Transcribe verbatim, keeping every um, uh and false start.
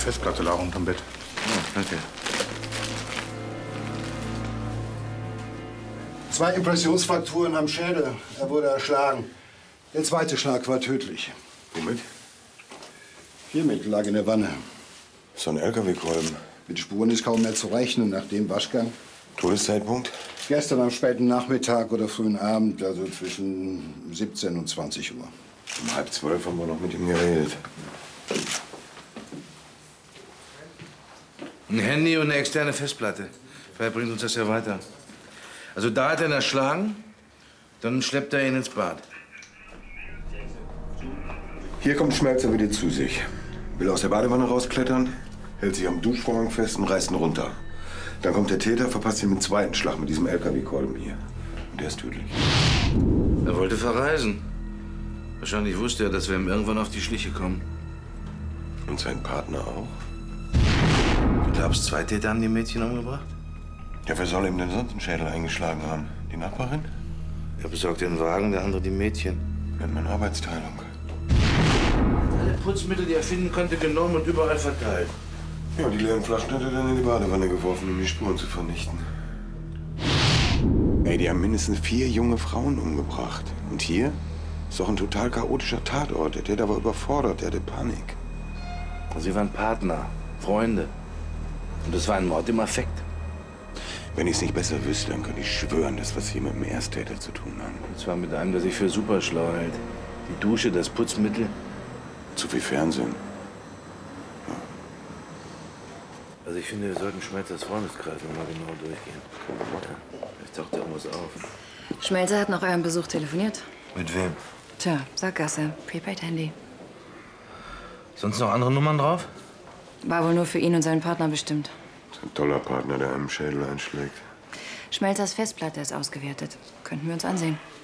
Festplatte lag unterm Bett. Oh, danke. Zwei Impressionsfrakturen am Schädel. Er wurde erschlagen. Der zweite Schlag war tödlich. Womit? Hiermit lag in der Wanne. So ein L K W-Kolben. Mit Spuren ist kaum mehr zu rechnen nach dem Waschgang. Todeszeitpunkt? Gestern am späten Nachmittag oder frühen Abend, also zwischen siebzehn und zwanzig Uhr. Um halb zwölf haben wir noch mit ihm geredet. Ein Handy und eine externe Festplatte. Vielleicht bringt uns das ja weiter. Also da hat er ihn erschlagen, dann schleppt er ihn ins Bad. Hier kommt Schmelzer wieder zu sich. Will aus der Badewanne rausklettern, hält sich am Duschvorhang fest und reißt ihn runter. Dann kommt der Täter, verpasst ihn mit dem zweiten Schlag mit diesem L K W-Kolben hier. Und der ist tödlich. Er wollte verreisen. Wahrscheinlich wusste er, dass wir ihm irgendwann auf die Schliche kommen. Und sein Partner auch? Du glaubst, zwei Täter haben die Mädchen umgebracht? Ja, wer soll ihm denn sonst einen Schädel eingeschlagen haben? Die Nachbarin? Er besorgt den Wagen, der andere die Mädchen. Nennt man Arbeitsteilung. Alle Putzmittel, die er finden konnte, genommen und überall verteilt. Ja, die leeren Flaschen hat er dann in die Badewanne geworfen, um die Spuren zu vernichten. Ey, die haben mindestens vier junge Frauen umgebracht. Und hier ist doch ein total chaotischer Tatort. Der Täter war überfordert, der hatte Panik. Sie waren Partner, Freunde. Und es war ein Mord im Affekt. Wenn ich es nicht besser wüsste, dann könnte ich schwören, dass wir es hier mit dem Ersttäter zu tun haben. Und zwar mit einem, der sich für super schlau hält. Die Dusche, das Putzmittel. Zu viel Fernsehen. Ja. Also ich finde, wir sollten Schmelzers Freundeskreis mal genau durchgehen. Ja, vielleicht taucht da irgendwas auf. Schmelzer hat nach eurem Besuch telefoniert. Mit wem? Tja, Sackgasse, Prepaid-Handy. Sonst noch andere Nummern drauf? War wohl nur für ihn und seinen Partner bestimmt. Das ist ein toller Partner, der einem Schädel einschlägt. Schmelzers Festplatte ist ausgewertet. Könnten wir uns ansehen.